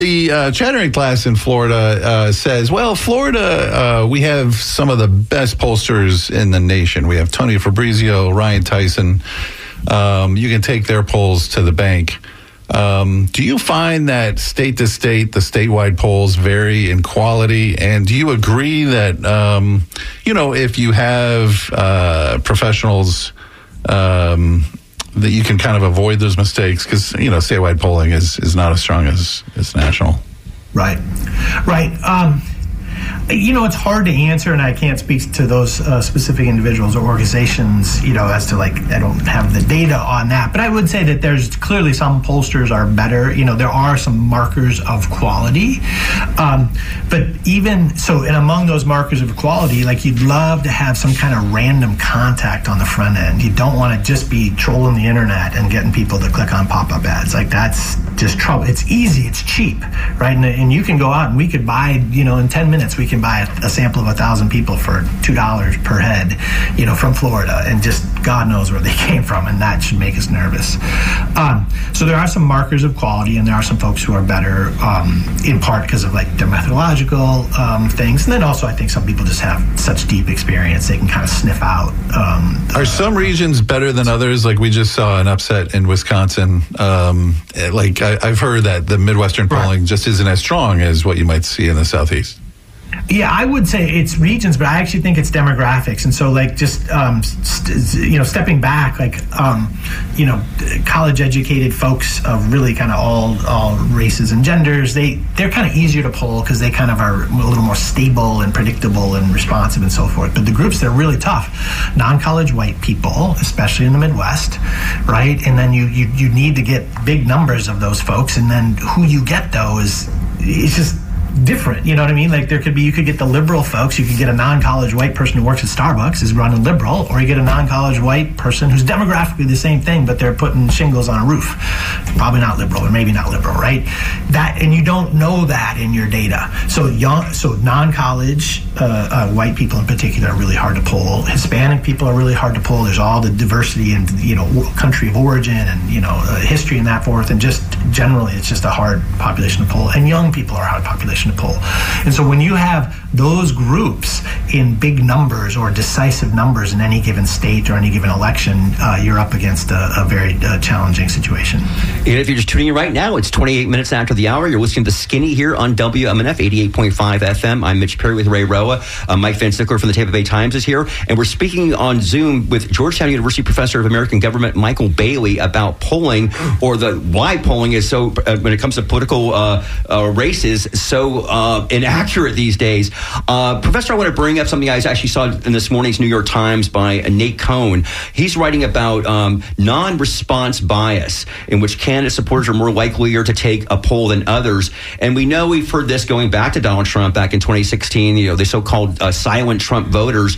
The chattering class in Florida says, well, Florida, we have some of the best pollsters in the nation. We have Tony Fabrizio, Ryan Tyson. You can take their polls to the bank. Do you find that state to state, the statewide polls vary in quality? And do you agree that, if you have professionals that you can kind of avoid those mistakes? Because, statewide polling is not as strong as national. Right. It's hard to answer, and I can't speak to those specific individuals or organizations, as to I don't have the data on that. But I would say that there's clearly some pollsters are better. There are some markers of quality. But even so, and among those markers of quality, you'd love to have some kind of random contact on the front end. You don't want to just be trolling the internet and getting people to click on pop-up ads. That's just trouble. It's easy. It's cheap, right? And you can go out and we could buy, in 10 minutes, we can buy a sample of 1,000 people for $2 per head, from Florida, and just God knows where they came from, and that should make us nervous. So there are some markers of quality, and there are some folks who are better, in part because of their methodological things, and then also I think some people just have such deep experience they can kind of sniff out. Are some regions better than others? We just saw an upset in Wisconsin. I've heard that the Midwestern polling just isn't as strong as what you might see in the Southeast. Yeah, I would say it's regions, but I actually think it's demographics. And so, stepping back, college-educated folks of really kind of all races and genders, they're kind of easier to poll because they kind of are a little more stable and predictable and responsive and so forth. But the groups that are really tough, non-college white people, especially in the Midwest, right? And then you need to get big numbers of those folks, and then who you get though it's just different, you know what I mean? You could get the liberal folks, you could get a non-college white person who works at Starbucks is running liberal, or you get a non-college white person who's demographically the same thing, but they're putting shingles on a roof. Probably not liberal, or maybe not liberal, right? And you don't know that in your data. So non-college white people in particular are really hard to poll. Hispanic people are really hard to poll. There's all the diversity and country of origin and history and that forth, and just generally it's just a hard population to poll. And young people are a hard population to poll. And so when you have those groups in big numbers or decisive numbers in any given state or any given election, you're up against a very challenging situation. And if you're just tuning in right now, it's 28 minutes after the hour. You're listening to Skinny here on WMNF 88.5 FM. I'm Mitch Perry with Ray Roa. Mike Van Sickler from the Tampa Bay Times is here. And we're speaking on Zoom with Georgetown University Professor of American Government Michael Bailey about polling, or why polling is so, when it comes to political races, so inaccurate these days. Professor, I want to bring up something I actually saw in this morning's New York Times by Nate Cohn. He's writing about non-response bias, in which candidate supporters are more likely to take a poll than others. And we know we've heard this going back to Donald Trump back in 2016, the so-called silent Trump voters.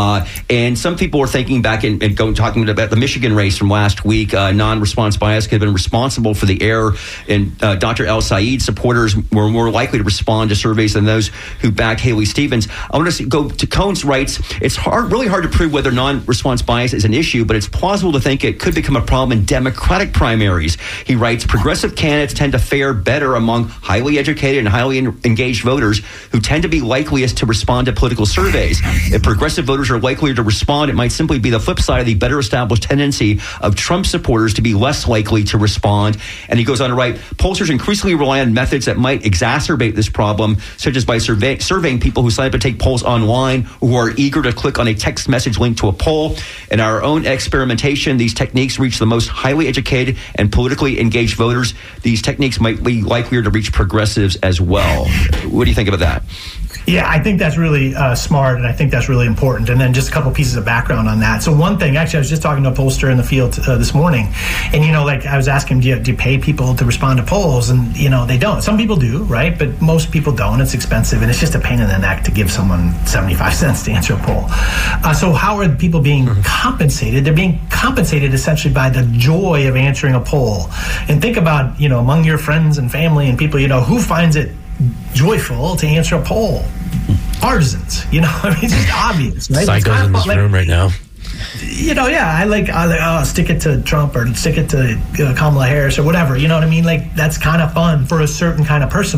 And some people were thinking back and talking about the Michigan race from last week, non-response bias could have been responsible for the error. And Dr. El Sayed supporters were more likely to respond to surveys than those who backed Haley Stevens. I want to go to Cohn's writes, it's really hard to prove whether non-response bias is an issue, but it's plausible to think it could become a problem in Democratic primaries. He writes, progressive candidates tend to fare better among highly educated and highly engaged voters who tend to be likeliest to respond to political surveys. If progressive voters are likelier to respond, it might simply be the flip side of the better established tendency of Trump supporters to be less likely to respond. And he goes on to write, pollsters increasingly rely on methods that might exacerbate this problem, such as by surveying people who sign up to take polls online or who are eager to click on a text message link to a poll. In our own experimentation, these techniques reach the most highly educated and politically engaged voters. These techniques might be likelier to reach progressives as well. What do you think about that? Yeah, I think that's really smart, and I think that's really important. And then just a couple pieces of background on that. So one thing, actually, I was just talking to a pollster in the field this morning, and, I was asking, do you pay people to respond to polls? And, they don't. Some people do, right? But most people don't. It's expensive, and it's just a pain in the neck to give someone 75 cents to answer a poll. So how are people being compensated? They're being compensated essentially by the joy of answering a poll. And think about, among your friends and family and people, who finds it joyful to answer a poll? Artisans, it's just obvious, right? Psychos in this room right now. I like stick it to Trump or stick it to Kamala Harris or whatever. You know what I mean? Like, that's kind of fun for a certain kind of person.